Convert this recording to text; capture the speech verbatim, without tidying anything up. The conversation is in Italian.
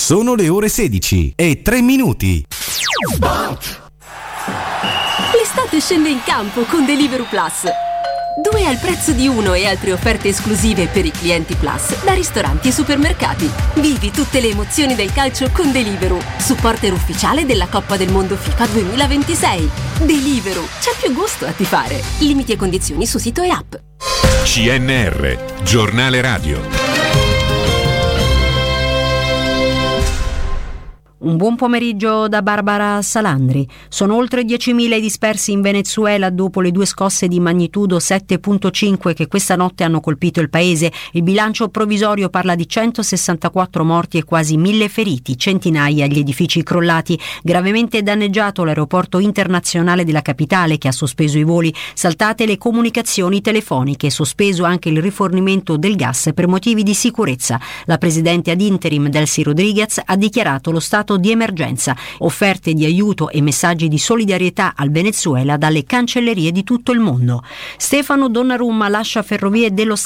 Sono le ore sedici e tre minuti. L'estate scende in campo con Deliveroo Plus. Due al prezzo di uno e altre offerte esclusive per i clienti Plus da ristoranti e supermercati. Vivi tutte le emozioni del calcio con Deliveroo, supporter ufficiale della Coppa del Mondo FIFA duemilaventisei. Deliveroo, c'è più gusto a tifare. Limiti e condizioni su sito e app. C N R, giornale radio. Un buon pomeriggio da Barbara Salandri. Sono oltre diecimila i dispersi in Venezuela dopo le due scosse di magnitudo sette virgola cinque che questa notte hanno colpito il paese. Il bilancio provvisorio parla di centosessantaquattro morti e quasi mille feriti, centinaia gli edifici crollati. Gravemente danneggiato l'aeroporto internazionale della capitale, che ha sospeso i voli, saltate le comunicazioni telefoniche, sospeso anche il rifornimento del gas per motivi di sicurezza. La presidente ad interim Delcy Rodriguez ha dichiarato lo stato di emergenza, offerte di aiuto e messaggi di solidarietà al Venezuela dalle cancellerie di tutto il mondo. Stefano Donnarumma lascia Ferrovie dello Stato.